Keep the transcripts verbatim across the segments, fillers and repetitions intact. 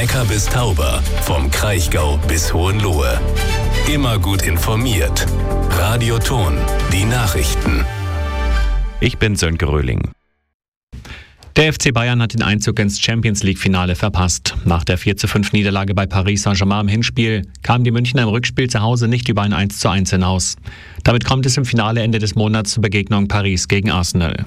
Neckar bis Tauber, vom Kraichgau bis Hohenlohe. Immer gut informiert. Radio Thon, die Nachrichten. Ich bin Sönke Röhling. Der F C Bayern hat den Einzug ins Champions-League-Finale verpasst. Nach der vier zu fünf Niederlage bei Paris Saint-Germain im Hinspiel kamen die Münchner im Rückspiel zu Hause nicht über ein eins zu eins hinaus. Damit kommt es im Finale Ende des Monats zur Begegnung Paris gegen Arsenal.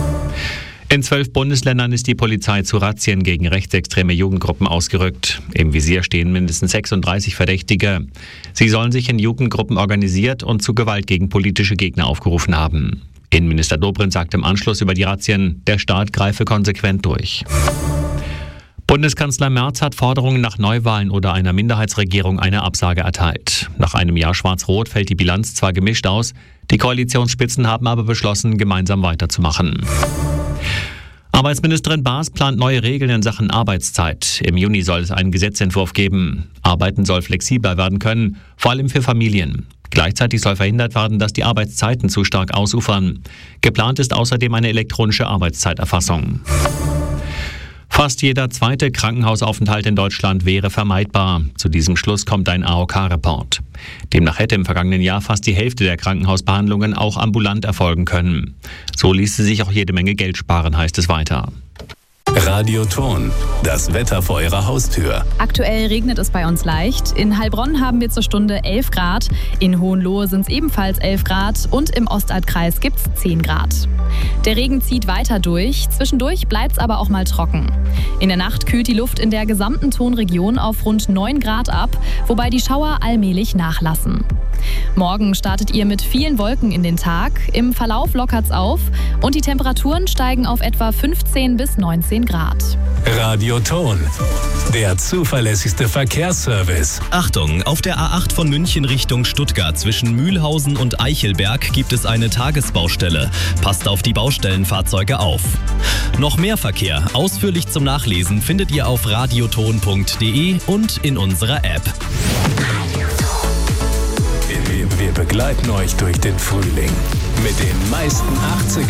In zwölf Bundesländern ist die Polizei zu Razzien gegen rechtsextreme Jugendgruppen ausgerückt. Im Visier stehen mindestens sechsunddreißig Verdächtige. Sie sollen sich in Jugendgruppen organisiert und zu Gewalt gegen politische Gegner aufgerufen haben. Innenminister Dobrindt sagt im Anschluss über die Razzien, der Staat greife konsequent durch. Bundeskanzler Merz hat Forderungen nach Neuwahlen oder einer Minderheitsregierung eine Absage erteilt. Nach einem Jahr Schwarz-Rot fällt die Bilanz zwar gemischt aus, die Koalitionsspitzen haben aber beschlossen, gemeinsam weiterzumachen. Arbeitsministerin Baas plant neue Regeln in Sachen Arbeitszeit. Im Juni soll es einen Gesetzentwurf geben. Arbeiten soll flexibler werden können, vor allem für Familien. Gleichzeitig soll verhindert werden, dass die Arbeitszeiten zu stark ausufern. Geplant ist außerdem eine elektronische Arbeitszeiterfassung. Fast jeder zweite Krankenhausaufenthalt in Deutschland wäre vermeidbar. Zu diesem Schluss kommt ein A O K-Report. Demnach hätte im vergangenen Jahr fast die Hälfte der Krankenhausbehandlungen auch ambulant erfolgen können. So ließe sich auch jede Menge Geld sparen, heißt es weiter. Radio Thon, das Wetter vor Ihrer Haustür. Aktuell regnet es bei uns leicht. In Heilbronn haben wir zur Stunde elf Grad. In Hohenlohe sind es ebenfalls elf Grad. Und im Ostalbkreis gibt es zehn Grad. Der Regen zieht weiter durch. Zwischendurch bleibt es aber auch mal trocken. In der Nacht kühlt die Luft in der gesamten Thonregion auf rund neun Grad ab, wobei die Schauer allmählich nachlassen. Morgen startet ihr mit vielen Wolken in den Tag. Im Verlauf lockert's auf und die Temperaturen steigen auf etwa fünfzehn bis neunzehn Grad. Radio Thon, der zuverlässigste Verkehrsservice. Achtung, auf der A acht von München Richtung Stuttgart zwischen Mühlhausen und Eichelberg gibt es eine Tagesbaustelle. Passt auf die Baustellenfahrzeuge auf. Noch mehr Verkehr, ausführlich zum Nachlesen, findet ihr auf radioton punkt de und in unserer App. Wir begleiten euch durch den Frühling mit den meisten achtziger